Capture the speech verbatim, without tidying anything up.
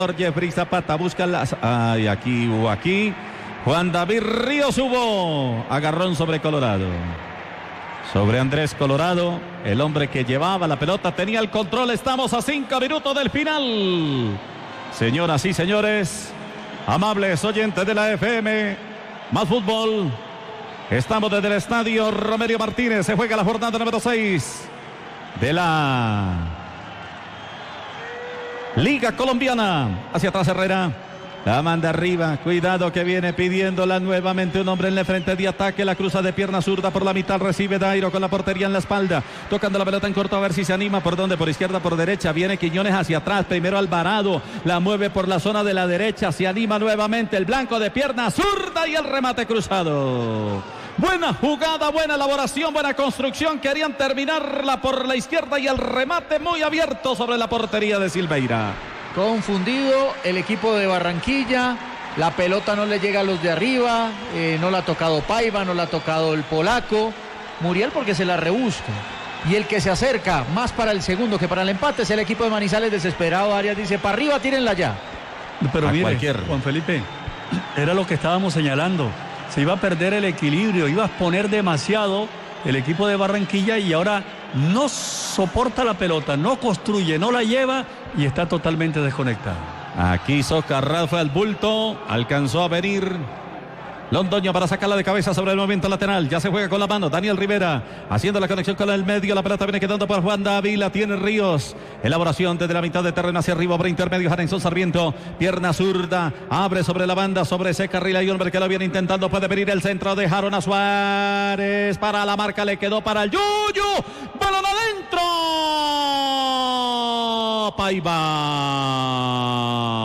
Jeffrey Zapata busca las... Ay, aquí hubo aquí. Juan David Ríos hubo. Agarrón sobre Colorado. Sobre Andrés Colorado. El hombre que llevaba la pelota tenía el control. Estamos a cinco minutos del final. Señoras y señores, amables oyentes de la F M, más fútbol. Estamos desde el estadio Romelio Martínez. Se juega la jornada número seis de la Liga Colombiana. Hacia atrás Herrera. La manda arriba. Cuidado que viene pidiéndola nuevamente un hombre en el frente de ataque. La cruza de pierna zurda por la mitad. Recibe Dairo con la portería en la espalda. Tocando la pelota en corto a ver si se anima. ¿Por dónde? Por izquierda, por derecha. Viene Quiñones hacia atrás. Primero Alvarado. La mueve por la zona de la derecha. Se anima nuevamente el blanco de pierna zurda y el remate cruzado. Buena jugada, buena elaboración, buena construcción. Querían terminarla por la izquierda y el remate muy abierto sobre la portería de Silveira. Confundido el equipo de Barranquilla. La pelota no le llega a los de arriba. Eh, no la ha tocado Paiva, no la ha tocado el polaco. Muriel porque se la rebusca. Y el que se acerca más para el segundo que para el empate es el equipo de Manizales desesperado. Arias dice, para arriba, tírenla ya. Pero a mire, cualquier... Juan Felipe, era lo que estábamos señalando. Se iba a perder el equilibrio, iba a exponer demasiado el equipo de Barranquilla y ahora no soporta la pelota, no construye, no la lleva y está totalmente desconectado. Aquí Socarrad fue al bulto, alcanzó a venir Londoño para sacarla de cabeza sobre el movimiento lateral. Ya se juega con la mano. Daniel Rivera haciendo la conexión con el medio. La pelota viene quedando por Juan David. La tiene Ríos. Elaboración desde la mitad de terreno hacia arriba. Por intermedio Jarenson Sarmiento. Pierna zurda. Abre sobre la banda. Sobre ese carril. Hay un hombre que lo viene intentando. Puede venir el centro. Dejaron a Suárez. Para la marca. Le quedó para el Yuyu. ¡Balón adentro! Paiva.